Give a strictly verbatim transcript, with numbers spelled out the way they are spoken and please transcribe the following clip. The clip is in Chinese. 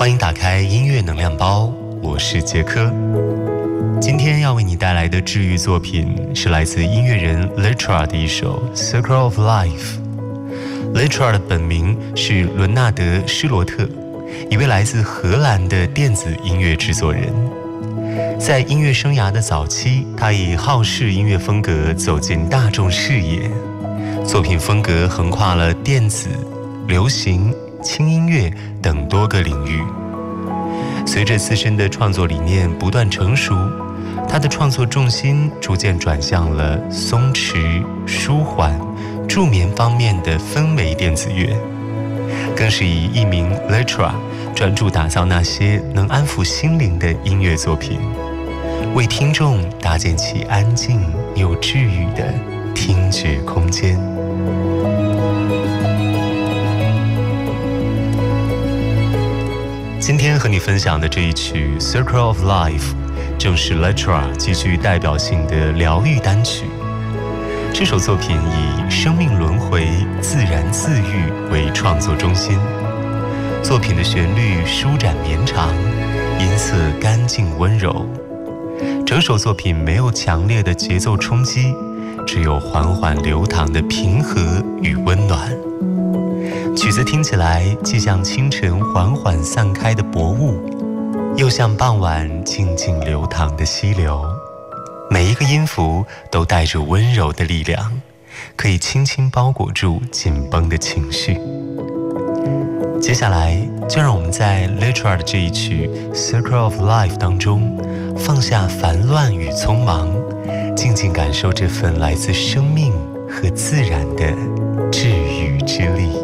欢迎打开音乐能量包，我是杰克。今天要为你带来的治愈作品是来自音乐人 Litra 的一首 Circle of Life。Litra 的本名是伦纳德·施罗特，一位来自荷兰的电子音乐制作人。在音乐生涯的早期，他以好事音乐风格走进大众视野，作品风格横跨了电子、流行、轻音乐等多个领域。随着自身的创作理念不断成熟，他的创作重心逐渐转向了松弛、舒缓、助眠方面的氛围电子乐，更是以艺名 Litra 专注打造那些能安抚心灵的音乐作品，为听众搭建起安静又治愈的听觉空间。今天和你分享的这一曲 Circle of Life 正是 Litra 极具代表性的疗愈单曲。这首作品以生命轮回、自然自愈为创作中心，作品的旋律舒展绵长，音色干净温柔。整首作品没有强烈的节奏冲击，只有缓缓流淌的平和与温暖。曲子听起来既像清晨缓缓散开的薄雾，又像傍晚静静流淌的溪流。每一个音符都带着温柔的力量，可以轻轻包裹住紧绷的情绪。接下来就让我们在 Litra 的这一曲 Circle of Life 当中放下烦乱与匆忙，静静感受这份来自生命和自然的治愈之力。